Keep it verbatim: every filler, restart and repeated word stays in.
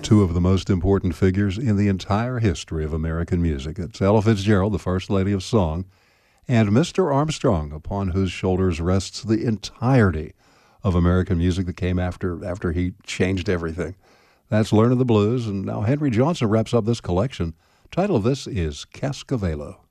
two of the most important figures in the entire history of American music. It's Ella Fitzgerald, the First Lady of Song, and Mister Armstrong, upon whose shoulders rests the entirety of American music that came after after he changed everything. That's Learning the Blues, and now Henry Johnson wraps up this collection. Title of this is Cascavelo.